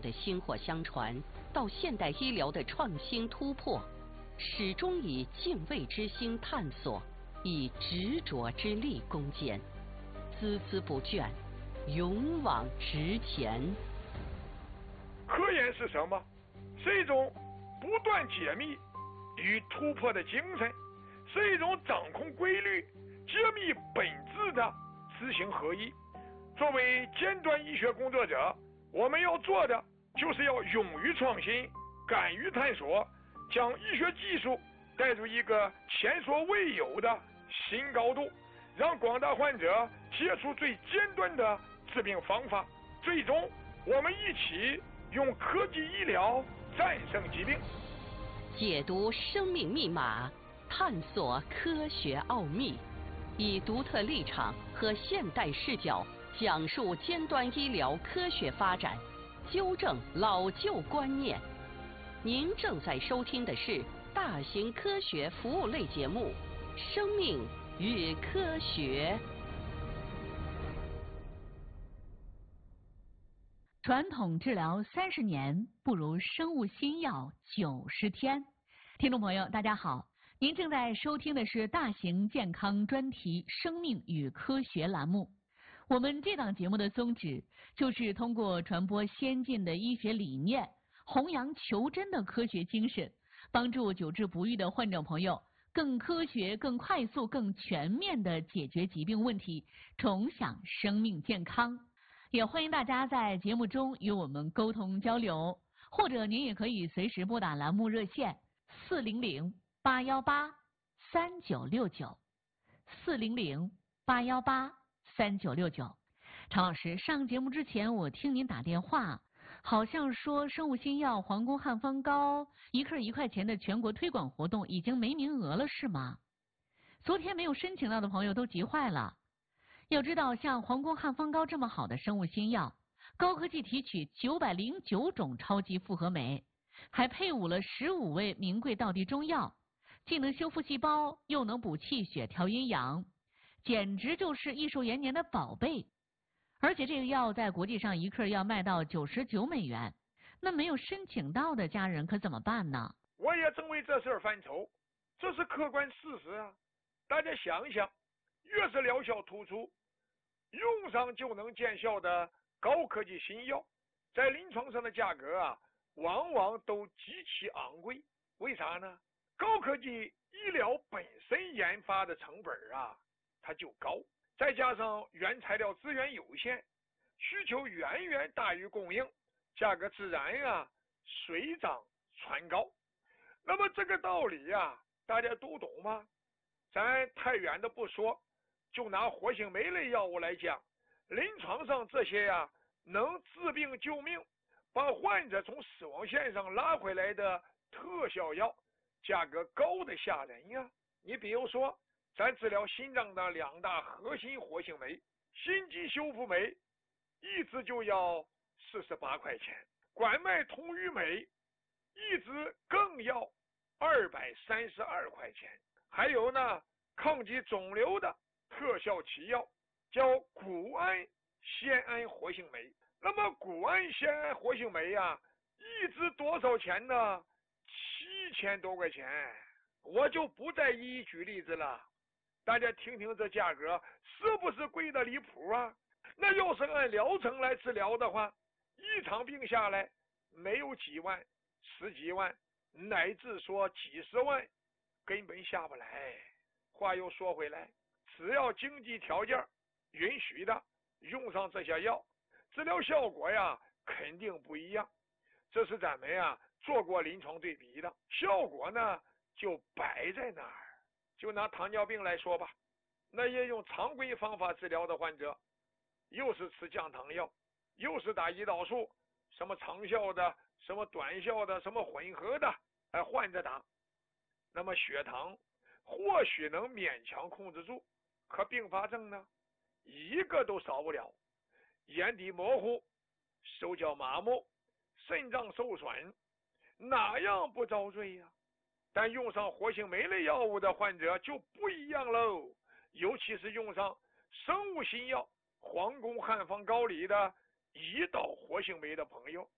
的薪火相传，到现代医疗的创新突破，始终以敬畏之心探索，以执着之力攻坚，孜孜不倦，勇往直前。 科研是什么？是一种不断解密与突破的精神，是一种掌控规律、揭秘本质的知行合一。作为尖端医学工作者，我们要做的就是要勇于创新，敢于探索，将医学技术带入一个前所未有的新高度，让广大患者接触最尖端的治病方法。最终，我们一起用科技医疗战胜疾病， 解读生命密码，探索科学奥秘，以独特立场和现代视角讲述尖端医疗科学发展，纠正老旧观念。您正在收听的是大型科学服务类节目《生命与科学》。 传统治疗30年，不如生物新药90天。听众朋友，大家好，您正在收听的是大型健康专题《生命与科学》栏目。我们这档节目的宗旨就是通过传播先进的医学理念，弘扬求真的科学精神，帮助久治不愈的患者朋友更科学、更快速、更全面地解决疾病问题，重享生命健康。也欢迎大家在节目中与我们沟通交流，或者您也可以随时拨打栏目热线400-818-3969 400-818-3969。常老师，上节目之前我听您打电话，好像说生物新药皇宫汉方膏1克1块钱的全国推广活动已经没名额了，是吗？昨天没有申请到的朋友都急坏了。要知道，像皇宫汉方膏这么好的生物新药，高科技提取909种超级复合酶，还配伍了15味名贵道地中药，既能修复细胞，又能补气血、调阴阳，简直就是益寿延年的宝贝。而且这个药在国际上1克要卖到99美元，那没有申请到的家人可怎么办呢？ 我也正为这事儿犯愁，这是客观事实啊！大家想一想，越是疗效突出、用上就能见效的高科技新药，在临床上的价格啊，往往都极其昂贵。为啥呢？高科技医疗本身研发的成本啊，它就高，再加上原材料资源有限，需求远远大于供应，价格自然啊水涨船高。那么这个道理啊，大家都懂吗？咱太远的不说，就拿活性酶类药物来讲，临床上这些呀能治病救命，把患者从死亡线上拉回来的特效药，价格高得吓人呀！你比如说，咱治疗心脏的2大核心活性酶，心肌修复酶一支就要48块钱，管脉通瘀酶一支更要232块钱。还有呢，抗击肿瘤的特效奇药叫谷氨酰胺活性酶。那么谷氨酰胺活性酶啊，一支多少钱呢？7000多块钱。我就不再一一举例子了，大家听听这价格是不是贵得离谱啊？那要是按疗程来治疗的话，一场病下来没有几万、10几万，乃至说几十万，根本下不来。话又说回来，只要经济条件允许的，用上这些药，治疗效果呀肯定不一样。这是咱们呀做过临床对比的，效果呢就摆在那儿。就拿糖尿病来说吧，那些用常规方法治疗的患者，又是吃降糖药，又是打胰岛素，什么长效的，什么短效的，什么混合的，换着打。那么血糖或许能勉强控制住，可并发症呢，一个都少不了。眼底模糊、手脚麻木、肾脏受损，哪样不遭罪呀？但用上活性酶类药物的患者就不一样喽，尤其是用上生物新药皇宫汉方膏里的胰岛活性酶的朋友，